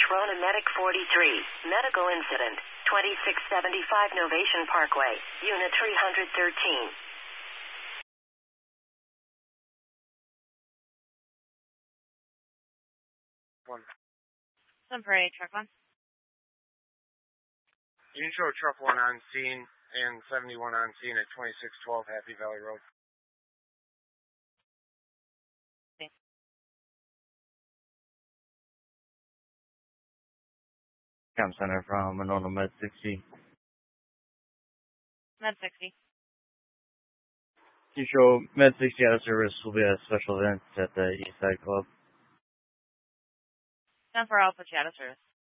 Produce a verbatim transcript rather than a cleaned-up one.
Rona Medic forty-three, medical incident, twenty-six seventy-five Novation Parkway, Unit three hundred thirteen. One. Temporary truck one. You can show truck one on scene and seventy-one on scene at twenty-six twelve Happy Valley Road. Okay. Com Center from Monona Med sixty. Med sixty. You show Med sixty out of service will be at a special event at the Eastside Club. ten four Alpha, chat of service.